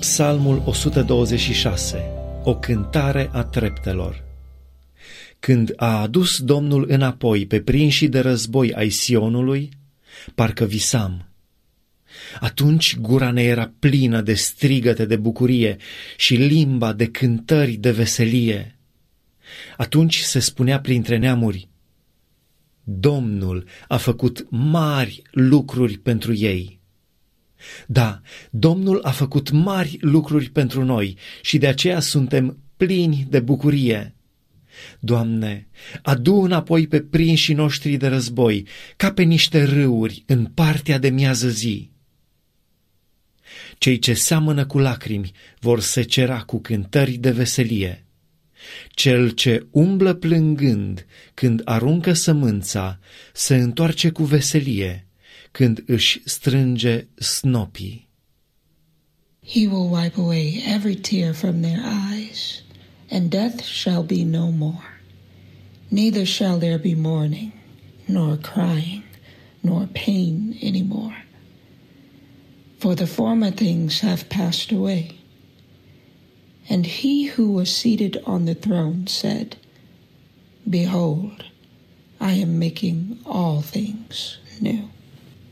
Psalmul 126, o cântare a treptelor. Când a adus Domnul înapoi pe prinșii de război ai Sionului, parcă visam. Atunci gura ne era plină de strigăte de bucurie și limba de cântări de veselie. Atunci se spunea printre neamuri: Domnul a făcut mari lucruri pentru ei. Da, Domnul a făcut mari lucruri pentru noi și de aceea suntem plini de bucurie. Doamne, adu înapoi pe prinșii noștri de război, ca pe niște râuri în partea de miază zi. Cei ce seamănă cu lacrimi vor secera cu cântări de veselie. Cel ce umblă plângând când aruncă sămânța se întoarce cu veselie când își strânge snopii. He will wipe away every tear from their eyes, and death shall be no more. Neither shall there be mourning, nor crying, nor pain any more. For the former things have passed away. And he who was seated on the throne said, Behold, I am making all things new.